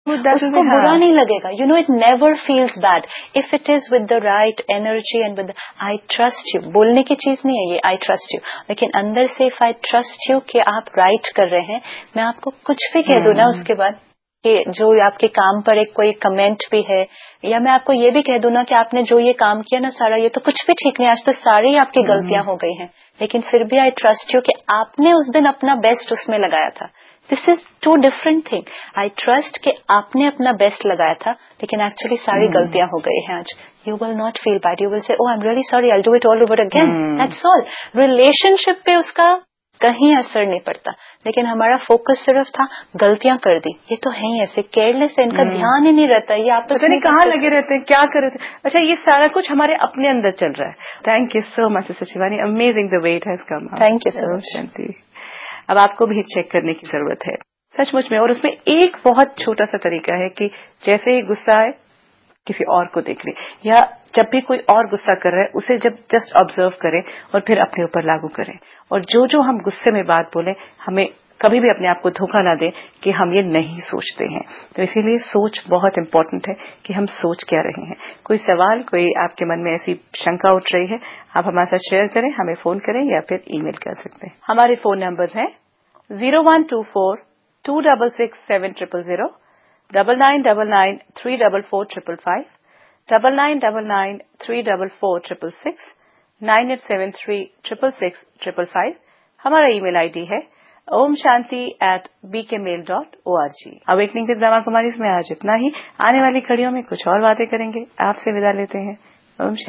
उसको बुरा नहीं लगेगा. You know, it never feels bad if it is with the right energy and with the, I trust you. बोलने की चीज नहीं है ये I trust you, लेकिन अंदर से if I trust you कि आप right कर रहे हैं, मैं आपको कुछ भी कह दूं ना उसके बाद कि जो आपके काम पर एक कोई कमेंट भी है, या मैं आपको ये भी कह दूं ना कि आपने जो ये काम किया ना सारा, ये तो कुछ भी ठीक नहीं, आज तो सारी आपकी गलतियां हो गई हैं, लेकिन फिर भी आई ट्रस्ट यू कि आपने उस दिन अपना बेस्ट उसमें लगाया था. This is to different thing. I trust कि आपने अपना बेस्ट लगाया था, लेकिन एक्चुअली सारी गलतियां हो गई हैं आज. You will not feel bad, you will say oh, I'm really sorry, I'll do it all over again. That's all. Relationship पे उसका कहीं असर नहीं पड़ता, लेकिन हमारा फोकस सिर्फ था गलतियां कर दी, ये तो है ही ऐसे केयरलेस है, इनका ध्यान ही नहीं रहता, ये आपस में कहाँ लगे रहते हैं, क्या कर रहे थे. अच्छा, ये सारा कुछ हमारे अपने अंदर चल रहा है. Thank you so much sister Shivani, amazing the way it has come. Thank you so much शांति. अब आपको भी चेक करने की जरूरत है सचमुच में, और उसमें एक बहुत छोटा सा तरीका है कि जैसे ही गुस्सा आए किसी और को देख लें, या जब भी कोई और गुस्सा कर रहा है उसे जब जस्ट ऑब्जर्व करें और फिर अपने ऊपर लागू करें. और जो हम गुस्से में बात बोलें, हमें कभी भी अपने आप को धोखा ना दें कि हम ये नहीं सोचते हैं. तो इसीलिए सोच बहुत इम्पोर्टेंट है कि हम सोच क्या रहे हैं. कोई सवाल, कोई आपके मन में ऐसी शंका उठ रही है, आप हमारे साथ शेयर करें, हमें फोन करें या फिर ईमेल कर सकते हैं. हमारे फोन नंबर्स हैं 0124-266-7000, 9999-344-555, 9999-344-666, 9873-666-555. हमारा ईमेल आईडी है omshanti@bkmail.org. Awakening with Brahma Kumari में आज इतना ही. आने वाली कड़ियों में कुछ और बातें करेंगे. आपसे विदा लेते हैं. ओम शांति.